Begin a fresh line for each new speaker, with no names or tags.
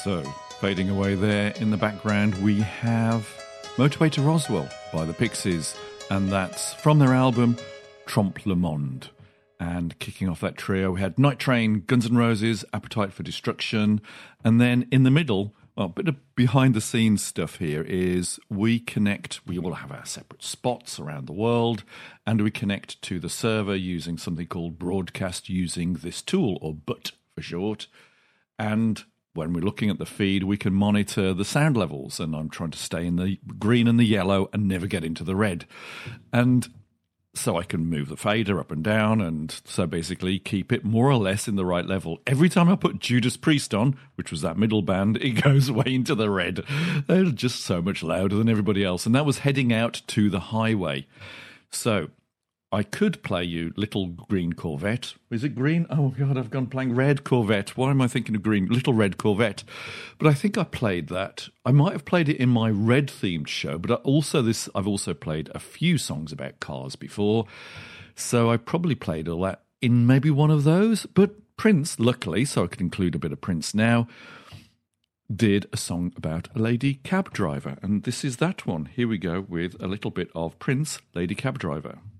So, fading away there in the background, we have Motorway to Roswell by the Pixies, and that's from their album Trompe le Monde. And kicking off that trio, we had Night Train, Guns N' Roses, Appetite for Destruction, and then in the middle, well, a bit of behind-the-scenes stuff here is we all have our separate spots around the world, and we connect to the server using something called Broadcast Using This Tool, or BUT for short, and when we're looking at the feed, we can monitor the sound levels, and I'm trying to stay in the green and the yellow and never get into the red. And so I can move the fader up and down, and so basically keep it more or less in the right level. Every time I put Judas Priest on, which was that middle band, it goes way into the red. They're just so much louder than everybody else. And that was heading out to the highway. So I could play you Little Green Corvette. Is it green? Oh, God, I've gone playing Red Corvette. Why am I thinking of green? Little Red Corvette. But I think I played that. I might have played it in my Red-themed show, but I've also played a few songs about cars before, so I probably played all that in maybe one of those. But Prince, luckily, so I could include a bit of Prince now, did a song about a lady cab driver, and this is that one. Here we go with a little bit of Prince, Lady Cab Driver.